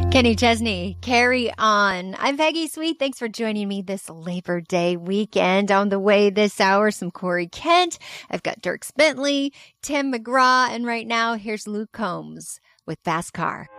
Kenny Chesney, carry on. I'm Peggy Sweet. Thanks for joining me this Labor Day weekend. On the way this hour, some Corey Kent. I've got Dierks Bentley, Tim McGraw, and right now, here's Luke Combs with Fast Car.